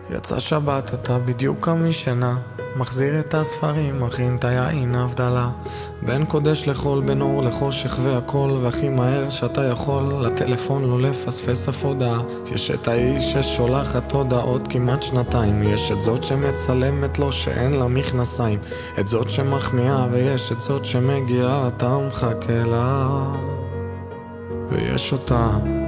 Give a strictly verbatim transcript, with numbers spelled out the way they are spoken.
יצא שבת, אתה בדיוק קם משנה, מחזיר את הספרים, מכין את היין הבדלה, בין קודש לחול, בין אור לחושך והכל, והכי מהר שאתה יכול לטלפון לא לפספס אף הודעה. יש את האיש ששולחת הודעות כמעט שנתיים, יש את זאת שמצלמת לו שאין לה מכנסיים, את זאת שמחמיאה ויש את זאת שמגיעה, אתה מחכה לה, ויש אותה